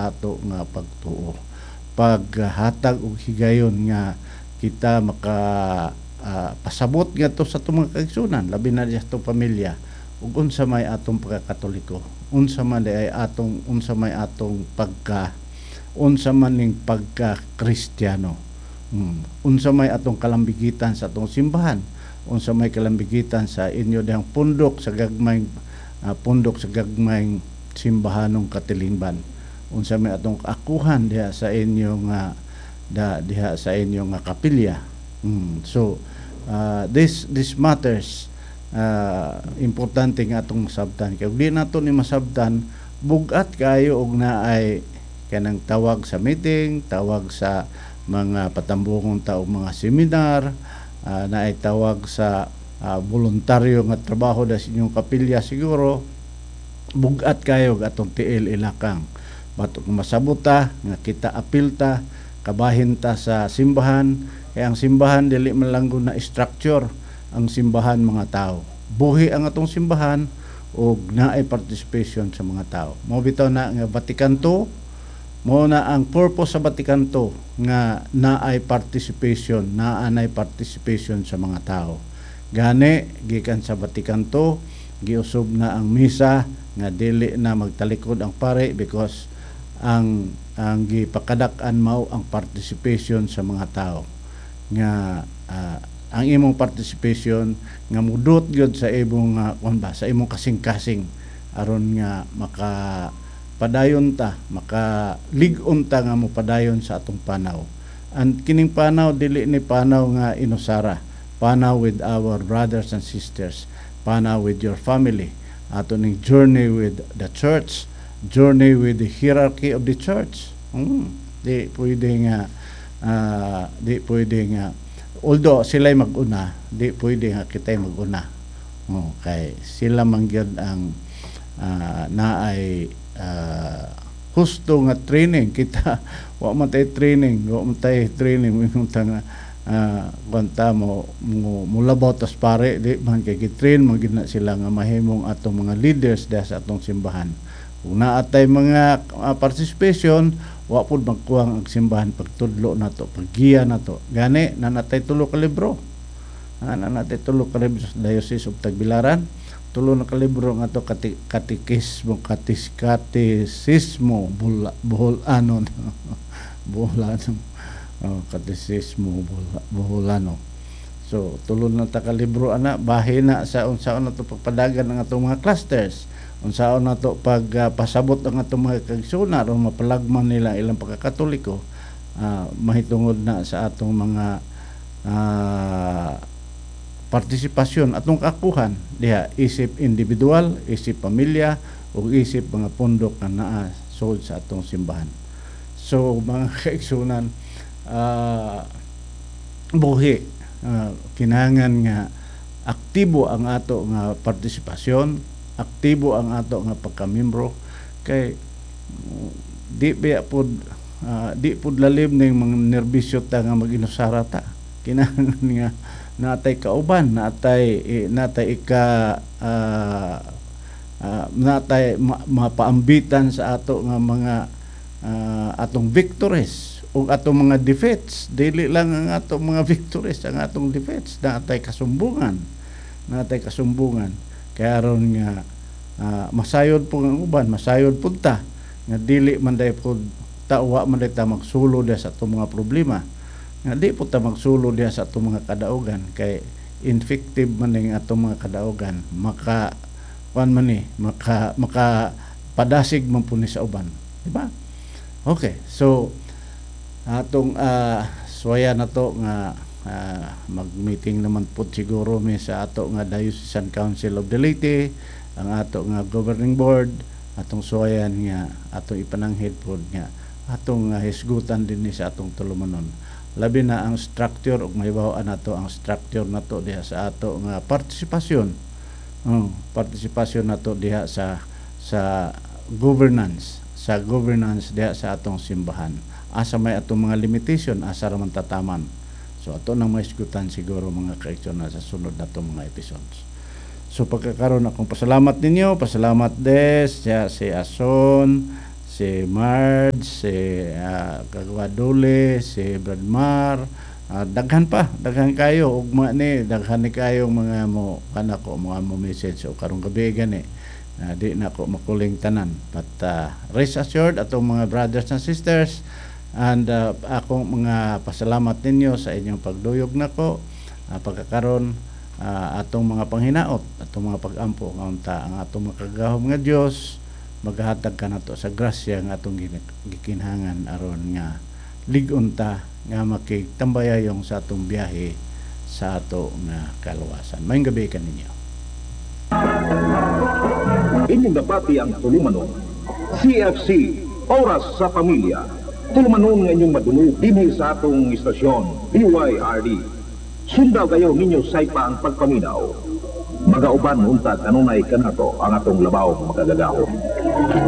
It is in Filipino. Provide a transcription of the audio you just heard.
sa ato nga pagtuo, paghatag og higayon nga kita maka pasabot nga to sa itong mga kaigsunan, labi na diya itong pamilya, ug unsa may atong pagkakatoliko, unsa man ay atong unsa man ning pagka Kristiyano, unsa may atong kalambigitan sa atong simbahan, unsa may kalambigitan sa inyo diyang pundok sa gagmayng simbahanong katilingban, unsa may atong akuhan diha sa inyo nga diha sa inyo nga kapilya. So this matters, importante nga atong masabtan, kay di nato ni masabtan bugat kayo og naay kanang tawag sa meeting, tawag sa mga patambungon ta og mga seminar, naay tawag sa voluntaryo nga trabaho da sa inyong kapilya, siguro bugat kayo atong tiil ilakang batok masabuta nga kita apilta kabahin ta sa simbahan, kay ang simbahan dili man lang na structure, ang simbahan mga tao, buhi ang atong simbahan ug naay participation sa mga tao. Mao bitaw na nga Vatican II, mo na ang purpose sa Vatican II nga naay participation sa mga tao. Gani gikan sa Vatican II giusob na ang misa nga dili na magtalikod ang pare, because ang gipakadak-an mao ang participation sa mga tao, nga ang imong participation nga mudot gyud sa imong sa imong kasing-kasing aron nga padayon ta, makalig-on ta nga mo padayon sa atong panaw. And kining panaw dili ni panaw nga inusara, panaw with our brothers and sisters, panaw with your family, ato ning journey with the church, journey with the hierarchy of the church. Di pwede nga although sila'y mag-una, di pwede nga kita'y mag-una. Kay sila man gyud ang naay husto nga training, kita wa man tay training minunta nga kwanta mo labaw tas pare, di man kay gitrain man gid na sila nga mahimong atong mga leaders dahil sa atong simbahan. Kung naatay mga participation, wa pud magkuwang ang simbahan pagtudlo nato, paggiya nato. Gani nanatay tulo ka libro, nanatay tulo ka libro sa Diocese of Tagbilaran, tulo na ka libro nga to katekismo buholanon katekismo buholano. So tulo na ta ka libro ana, bahin na sa unsaon nato pagpadagan ang atong mga clusters, unsaon nato pagpasabot ang atong mga kaigsunan o mapalagman nila ilang pagkakatoliko, mahitungod na sa atong mga partisipasyon, atong kakuhan diha, isip individual, isip pamilya, o isip mga pundok na naa sud sa atong simbahan. So mga kaigsunan, buhi, kinahanglan nga aktibo ang ato nga partisipasyon, aktibo ang ato nga pagkamembro, kay di pud lalim ning mga nerbisyo ta nga mag-inusara ta. Kinahanglan nga natay kauban, natay mapaambitan sa ato nga mga atong victories o atong mga defeats. Dili lang ang atong mga victories, ang atong defeats, natay kasumbungan, kaya aron nga masayod po ang uban, masayod pud ta nga dili man day pud tawa man day ta magsulo diha sa atong mga problema, nga di po ta magsulo diha sa atong mga kadaugan, kay infective man ning atong mga kadaugan, maka padasig man po ni sa uban, di ba? Okay, so atong suwaya na to nga mag-meeting naman po siguro mi sa ato nga Diocesan Council of the Leyte, ang ato nga governing board, atong suwayan nga atong ipananghid po nga atong hisgutan din ni sa atong tulumanon, labi na ang structure ug mahibawaan nato ang structure nato diha sa ato nga partisipasyon nato diha sa governance diha sa atong simbahan. Asa may atong mga limitation, asa ra man tataman. So ato nang mahisgutan siguro mga kaigsunan sa sunod natong mga episodes. So pagkakaroon akong pasalamat ninyo, pasalamat des si Ason, si Marge, si Kagwadole, si Bradmar, daghan kayo ugma ni daghan ni kayo mga mo kanako mga mo message o karong gabi gani di na ko makuling tanan, but rest assured atong mga brothers and sisters, and akong mga pasalamat ninyo sa inyong pagduyog nako pagkakaron atong mga panghinaot, atong mga pag-ampo nga ang atong makagahom nga Dios maghatag kanato sa grasya nga atong gikinhangan aron nga lig-on ta nga makigtambayayong sa atong biyahe sa ato nga kaluwasan. Mayong gabi kaninyo. Inyong dapati ang tulumanon. CFC, Oras sa Pamilya. Tulumanon nga inyong madunog dinhi sa atong istasyon, BYRD. Sundaw kayo ninyo saypa ang pagpaminaw. Magauban unta kanunay kanato ang atong labaw makagagahom.